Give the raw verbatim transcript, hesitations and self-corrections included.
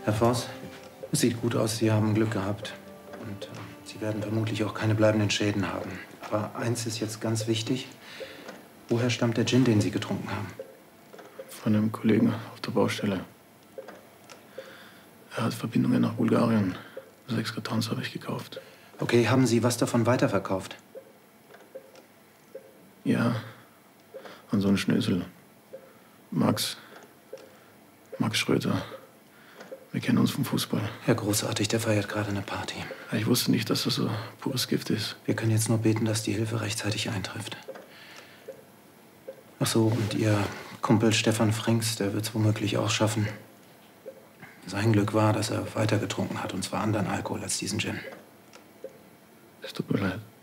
Herr Voss, es sieht gut aus, Sie haben Glück gehabt. Und äh, Sie werden vermutlich auch keine bleibenden Schäden haben. Aber eins ist jetzt ganz wichtig. Woher stammt der Gin, den Sie getrunken haben? Von einem Kollegen auf der Baustelle. Er hat Verbindungen nach Bulgarien. Sechs Kartons habe ich gekauft. Okay, haben Sie was davon weiterverkauft? Ja, an so einen Schnösel. Max. Max Schröter. Wir kennen uns vom Fußball. Ja, großartig, der feiert gerade eine Party. Ich wusste nicht, dass das so pures Gift ist. Wir können jetzt nur beten, dass die Hilfe rechtzeitig eintrifft. Ach so, und Ihr Kumpel Stefan Frings, der wird es womöglich auch schaffen. Sein Glück war, dass er weiter getrunken hat, und zwar anderen Alkohol als diesen Gin. Es tut mir leid.